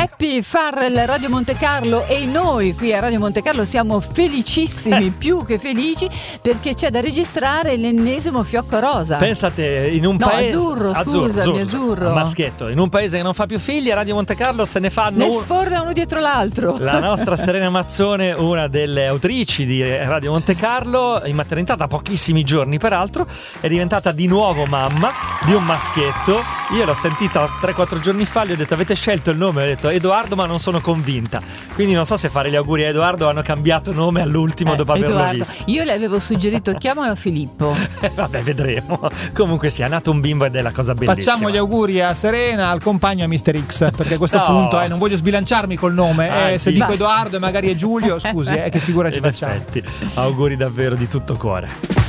Happy Farrell, Radio Monte Carlo, e noi qui a Radio Monte Carlo siamo felicissimi, più che felici, perché c'è da registrare l'ennesimo fiocco rosa. Pensate, in un paese azzurro. Maschietto, in un paese che non fa più figli, a Radio Monte Carlo se ne fanno. Ne sforna uno dietro l'altro. La nostra Serena Mazzone, una delle autrici di Radio Monte Carlo, in maternità da pochissimi giorni peraltro, è diventata di nuovo mamma di un maschietto. Io l'ho sentita 3-4 giorni fa, gli ho detto: avete scelto il nome? Ho detto Edoardo, ma non sono convinta, quindi non so se fare gli auguri a Edoardo. Hanno cambiato nome all'ultimo dopo averlo Edoardo. visto. Io le avevo suggerito chiamalo Filippo. Vabbè, vedremo. Comunque sia, è nato un bimbo ed è la cosa bellissima. Facciamo gli auguri a Serena, al compagno, a Mr. X, perché a questo punto non voglio sbilanciarmi col nome. Se dico Edoardo e magari è Giulio, scusi, che figura ci facciamo. Auguri davvero di tutto cuore.